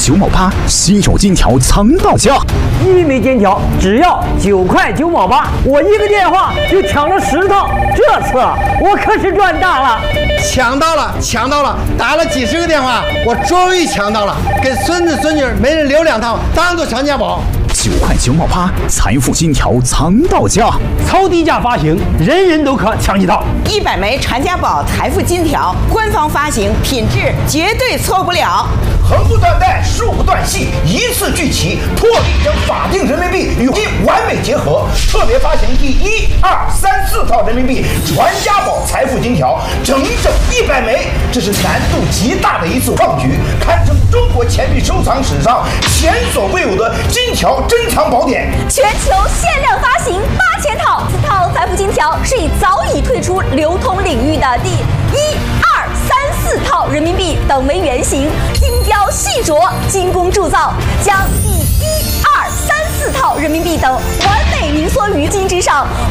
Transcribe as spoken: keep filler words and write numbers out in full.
九毛八，稀有金条藏到家。 一枚金条只要九块九毛八，我一个电话就抢了十套，这次我可是赚大了！ 抢到了，抢到了！打了几十个电话，我终于抢到了，给孙子孙女每人留两套，当做传家宝。 九块九毛八，财富金条藏到家， 超低价发行，人人都可抢一套。 一百枚传家宝财富金条，官方发行，品质绝对错不了。 横不断带，竖不断系，一次聚齐，破例将法定人民币与金完美结合。特别发行第一、二、三、四套人民币传家宝财富金条，整整一百枚，这是难度极大的一次创举，堪称中国钱币收藏史上前所未有的金条珍藏宝典。 全球限量发行八千套，此套财富金条是以早已退出流通领域的第一、二、三、四套人民币等为原型，精雕细琢、精工铸造，将第一、二、三、四套人民币等完美凝缩于金之上。